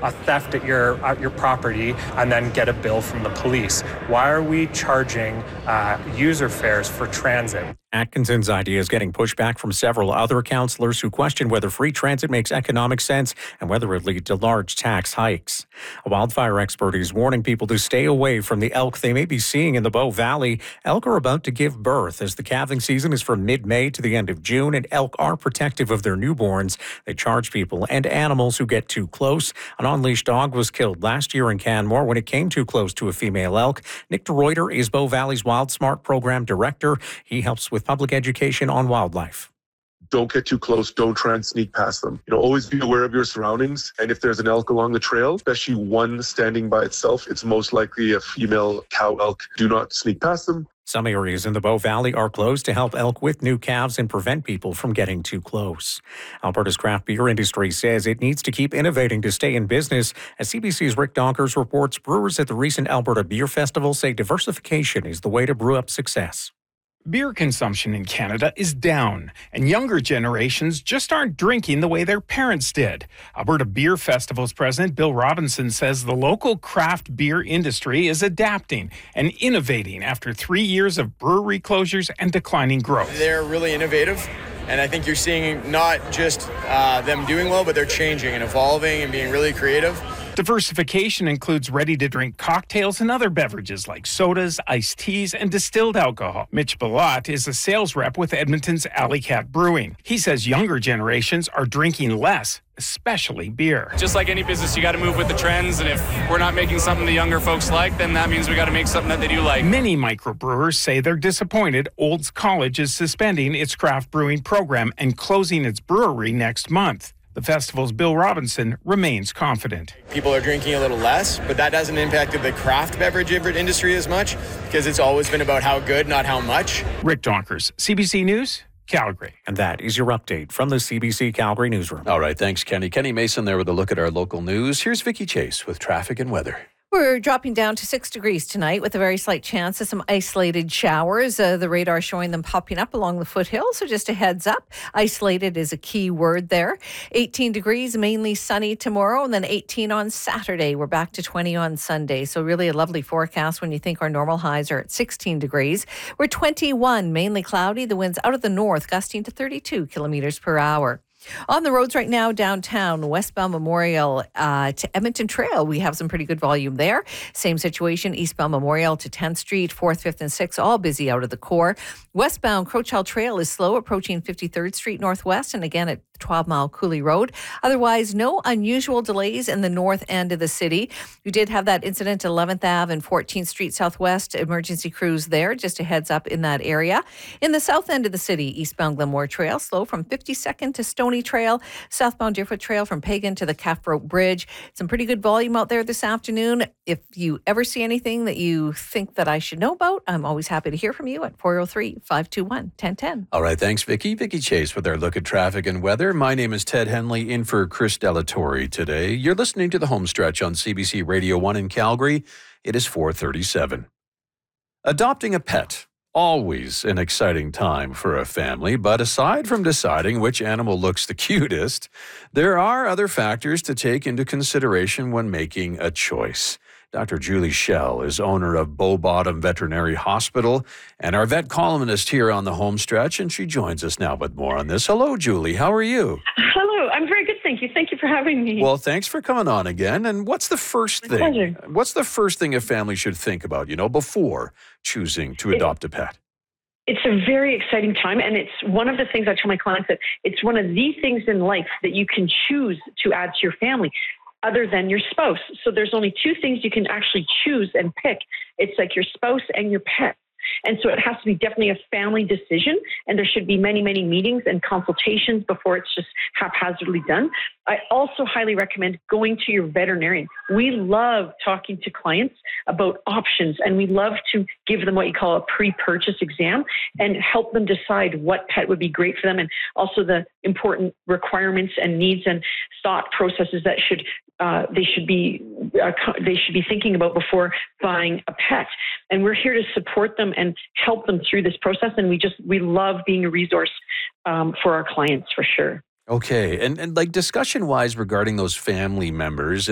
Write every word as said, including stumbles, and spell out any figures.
a theft at your at your property and then get a bill from the police? Why are we charging uh, user fares for transit? Atkinson's idea is getting pushback from several other councillors who question whether free transit makes economic sense and whether it lead to large tax hikes. A wildfire expert is warning people to stay away from the elk they may be seeing in the Bow Valley. Elk are about to give birth as the calving season is from mid-May to the end of June, and elk are protective of their newborns. They charge people and animals who get too close. An unleashed dog was killed last year in Canmore when it came too close to a female elk. Nick DeReuter is Bow Valley's Wild Smart Program Director. He helps with public education on wildlife. Don't get too close. Don't try and sneak past them. You know, always be aware of your surroundings. And if there's an elk along the trail, especially one standing by itself, it's most likely a female cow elk. Do not sneak past them. Some areas in the Bow Valley are closed to help elk with new calves and prevent people from getting too close. Alberta's craft beer industry says it needs to keep innovating to stay in business. As C B C's Rick Donkers reports, brewers at the recent Alberta Beer Festival say diversification is the way to brew up success. Beer consumption in Canada is down, and younger generations just aren't drinking the way their parents did. Alberta Beer Festival's president Bill Robinson says the local craft beer industry is adapting and innovating after three years of brewery closures and declining growth. They're really innovative, and I think you're seeing not just uh, them doing well, but they're changing and evolving and being really creative. Diversification includes ready-to-drink cocktails and other beverages like sodas, iced teas, and distilled alcohol. Mitch Balot is a sales rep with Edmonton's Alley Cat Brewing. He says younger generations are drinking less, especially beer. Just like any business, you got to move with the trends, and if we're not making something the younger folks like, then that means we got to make something that they do like. Many microbrewers say they're disappointed Olds College is suspending its craft brewing program and closing its brewery next month. The festival's Bill Robinson remains confident. People are drinking a little less, but that hasn't impacted the craft beverage industry as much because it's always been about how good, not how much. Rick Donkers, C B C News, Calgary. And that is your update from the C B C Calgary newsroom. All right, thanks, Kenny. Kenny Mason there with a look at our local news. Here's Vicky Chase with traffic and weather. We're dropping down to six degrees tonight with a very slight chance of some isolated showers. Uh, the radar showing them popping up along the foothills, so just a heads up. Isolated is a key word there. eighteen degrees, mainly sunny tomorrow, and then eighteen on Saturday. We're back to twenty on Sunday, so really a lovely forecast when you think our normal highs are at sixteen degrees. We're twenty-one, mainly cloudy. The winds out of the north, gusting to thirty-two kilometers per hour. On the roads right now, downtown, westbound Memorial uh, to Edmonton Trail, we have some pretty good volume there. Same situation, eastbound Memorial to tenth Street, fourth, fifth, and sixth, all busy out of the core. Westbound Crowchild Trail is slow, approaching fifty-third Street Northwest, and again at twelve mile Cooley Road. Otherwise, no unusual delays in the north end of the city. We did have that incident at eleventh Avenue and fourteenth Street Southwest, emergency crews there, just a heads up in that area. In the south end of the city, eastbound Glenmore Trail, slow from fifty-second to Stony Trail, southbound Deerfoot Trail from Pagan to the Calfbrook Bridge. Some pretty good volume out there this afternoon. If you ever see anything that you think that I should know about, I'm always happy to hear from you at four oh three, five two one, one oh one oh. All right, thanks, Vicky. Vicky Chase with our look at traffic and weather. My name is Ted Henley, in for Chris Delatorre today. You're listening to The Homestretch on C B C Radio one in Calgary. It is four thirty-seven. Adopting a pet. Always an exciting time for a family, but aside from deciding which animal looks the cutest, there are other factors to take into consideration when making a choice. Doctor Julie Schell is owner of Bow Bottom Veterinary Hospital and our vet columnist here on The Homestretch, and she joins us now with more on this. Hello, Julie. How are you? Hello. I'm very good, thank you. Thank you for having me. Well, thanks for coming on again. And what's the first My thing? pleasure. What's the first thing a family should think about, you know, before choosing to adopt a pet? It's a very exciting time, and it's one of the things I tell my clients that it's one of the things in life that you can choose to add to your family other than your spouse. So there's only two things you can actually choose and pick. It's like your spouse and your pet. And so it has to be definitely a family decision, and there should be many, many meetings and consultations before it's just haphazardly done. I also highly recommend going to your veterinarian. We love talking to clients about options, and we love to give them what you call a pre-purchase exam and help them decide what pet would be great for them, and also the important requirements and needs and thought processes that should uh, they should be uh, they should be thinking about before buying a pet. And we're here to support them and help them through this process. And we just we love being a resource um, for our clients for sure. Okay. And, and like discussion wise regarding those family members,